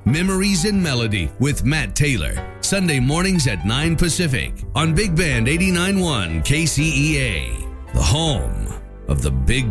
Memories and Melody with Matt Taylor. Sunday mornings at 9 Pacific on Big Band 89.1 KCEA. The home of the Big